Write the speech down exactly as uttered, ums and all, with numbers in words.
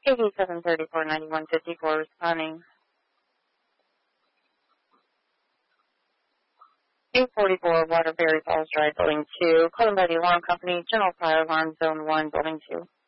eighty-seven thirty-four ninety-one fifty-four responding. eight forty-four Waterbury Falls Drive, Building two. Calling by the alarm company, General Fire Alarm Zone one, Building two.